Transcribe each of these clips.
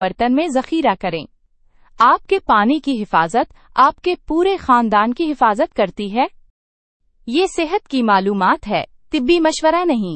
बर्तन में जखीरा करें। आपके पानी की हिफाजत आपके पूरे खानदान की हिफाजत करती है। ये सेहत की मालूमात है, तिब्बी मशवरा नहीं।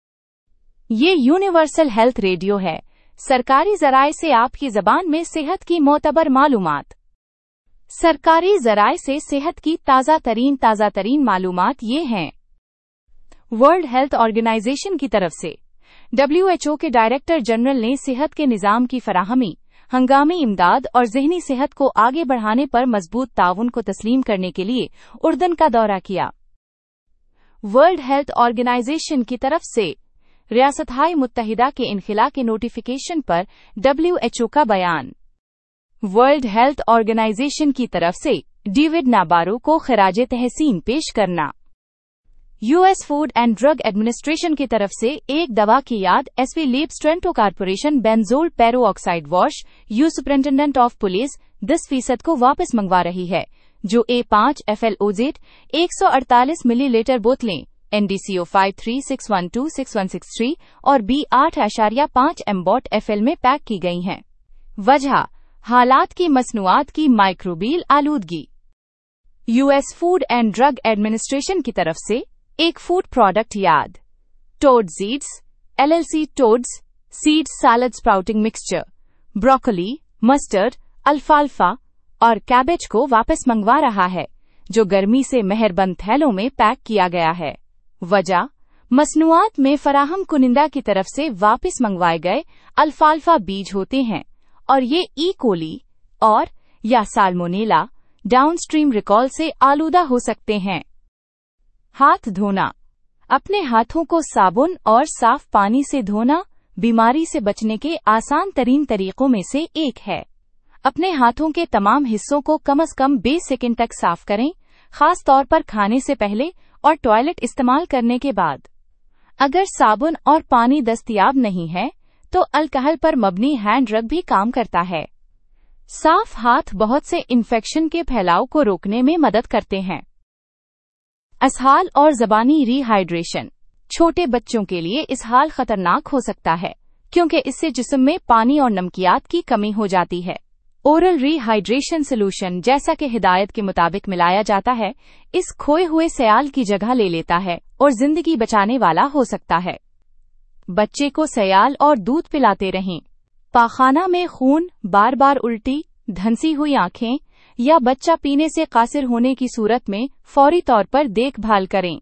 ये यूनिवर्सल हेल्थ रेडियो है, सरकारी ज़राए से आपकी ज़बान में सेहत की मोतबर मालूमात। सरकारी ज़राए से सेहत की ताज़ा तरीन मालूमात ये हैं। वर्ल्ड हेल्थ ऑर्गेनाइजेशन की तरफ से WHO के डायरेक्टर जनरल ने सेहत के निज़ाम की फराहमी, हंगामी इमदाद और ज़हनी सेहत को आगे बढ़ाने पर मजबूत ताउन को तस्लीम करने के लिए उर्दन का दौरा किया। वर्ल्ड हेल्थ ऑर्गेनाइजेशन की तरफ से रियासत-ए मुत्तहिदा के इनखिला के नोटिफिकेशन पर WHO का बयान। वर्ल्ड हेल्थ ऑर्गेनाइजेशन की तरफ से डेविड नाबारो को खिराजे तहसीन पेश करना। US food and drug administration की तरफ से एक दवा की याद SV labs ट्रेंटो corporation benzoyl peroxide wash you superintendent of police 10% को वापस मंगवा रही है, जो A5 FLOZ 148 मिलीलीटर बोतलें NDCO 5361261663 और B8.5 एम्बॉट FL में पैक की गई हैं। वजह हालात की मसनूआत की माइक्रोबियल आलूदगी। US food and drug administration की तरफ से एक फूड प्रोडक्ट याद toad seeds LLC toads seeds salad sprouting mixture broccoli mustard अल्फाल्फा और कैबेज को वापस मंगवा रहा है, जो गर्मी से मेहरबंद थैलों में पैक किया गया है। वजह मसनूआत में फराहम कुनिंदा की तरफ से वापस मंगवाए गए अल्फाल्फा बीज होते हैं और ये ई कोली और या साल्मोनेला डाउनस्ट्रीम रिकॉल से आलूदा हो सकते हैं। हाथ धोना। अपने हाथों को साबुन और साफ पानी से धोना बीमारी से बचने के आसान तरीन तरीकों में से एक है। अपने हाथों के तमाम हिस्सों को कम से कम 20 सेकंड तक साफ करें, खास तौर पर खाने से पहले और टॉयलेट इस्तेमाल करने के बाद। अगर साबुन और पानी दस्तयाब नहीं है, तो अल्कोहल पर मबनी हैंड रब भी काम करता है। साफ हाथ बहुत से इन्फेक्शन के फैलाव को रोकने में मदद करते हैं। इसहाल और ज़बानी रीहाइड्रेशन। छोटे बच्चों के लिए इसहाल खतरनाक हो सकता है, क्योंकि इससे जिस्म में पानी और नमकियात की कमी हो जाती है। ओरल रीहाइड्रेशन सॉल्यूशन, जैसा कि हिदायत के मुताबिक मिलाया जाता है, इस खोए हुए सयाल की जगह ले लेता है और जिंदगी बचाने वाला हो सकता है। बच्चे को सयाल और दूध पिलाते रहें। पाखाना में खून, बार बार उल्टी, धंसी हुई आंखें या बच्चा पीने से कासिर होने की सूरत में फौरी तौर पर देखभाल करें।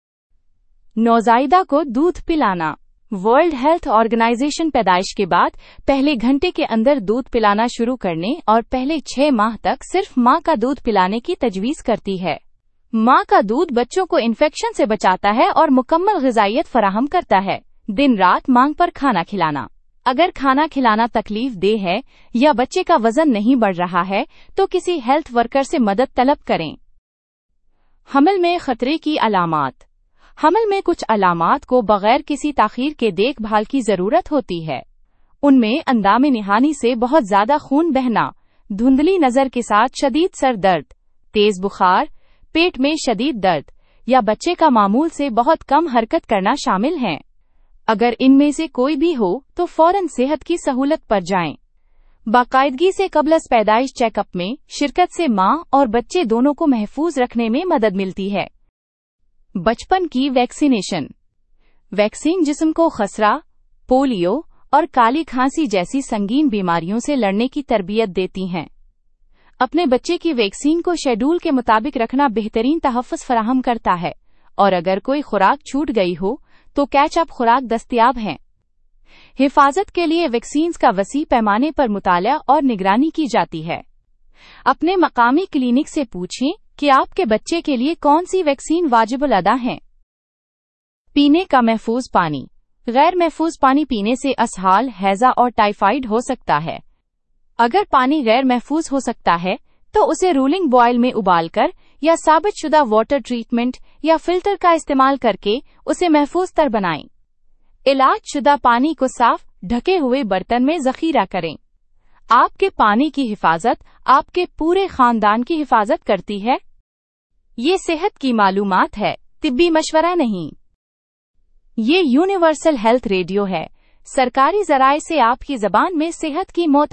नौजायदा को दूध पिलाना। वर्ल्ड हेल्थ ऑर्गेनाइजेशन पैदाइश के बाद पहले घंटे के अंदर दूध पिलाना शुरू करने और पहले 6 माह तक सिर्फ मां का दूध पिलाने की तजवीज करती है। मां का दूध बच्चों को इन्फेक्शन से बचाता है और मुकम्मल ग़िज़ाइयत फराहम करता है। दिन रात मांग पर खाना खिलाना। अगर खाना खिलाना तकलीफ देह है या बच्चे का वजन नहीं बढ़ रहा है, तो किसी हेल्थ वर्कर से मदद तलब करें। हमल में खतरे की अलामात। हमल में कुछ अलामात को बगैर किसी ताखीर के देखभाल की जरूरत होती है। उनमें अंदामे निहानी से बहुत ज्यादा खून बहना, धुंधली नजर के साथ शदीद सर दर्द, तेज बुखार, पेट में शदीद दर्द या बच्चे का मामूल से बहुत कम हरकत करना शामिल हैं। अगर इनमें से कोई भी हो, तो फौरन सेहत की सहूलत पर जाएं। बाकायदगी से कबल पैदाइश चेकअप में शिरकत से मां और बच्चे दोनों को महफूज रखने में मदद मिलती है। बचपन की वैक्सीनेशन। वैक्सीन जिस्म को खसरा, पोलियो और काली खांसी जैसी संगीन बीमारियों से लड़ने की तरबियत देती हैं। अपने बच्चे की वैक्सीन को शेड्यूल के मुताबिक रखना बेहतरीन तहफ़्फ़ुज़ फराहम करता है, और अगर कोई खुराक छूट गई हो तो कैच अप खुराक दस्तयाब है। हिफाजत के लिए वैक्सीन का वसी पैमाने पर मुताला और निगरानी की जाती है। अपने मकामी क्लिनिक से पूछें कि आपके बच्चे के लिए कौन सी वैक्सीन वाजिबुल अदा है। पीने का महफूज पानी। गैर महफूज पानी पीने से इसहाल, हैजा और टाइफाइड हो सकता है। अगर पानी गैर महफूज हो सकता है, तो उसे रूलिंग बॉयल में उबालकर या साबितशुदा वाटर ट्रीटमेंट या फिल्टर का इस्तेमाल करके उसे महफूज तर बनाएं। इलाज शुदा पानी को साफ, ढके हुए बर्तन में जखीरा करें। आपके पानी की हिफाजत आपके पूरे खानदान की हिफाजत करती है। ये सेहत की मालूमात है, तिब्बी मशवरा नहीं। ये यूनिवर्सल हेल्थ रेडियो है, सरकारी ज़राए से आपकी ज़बान में सेहत की